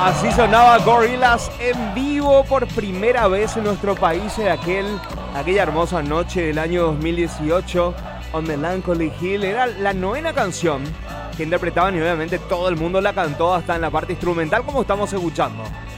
Así sonaba Gorillaz en vivo por primera vez en nuestro país en aquella hermosa noche del año 2018. On Melancholy Hill era la novena canción que interpretaban y obviamente todo el mundo la cantó hasta en la parte instrumental como estamos escuchando.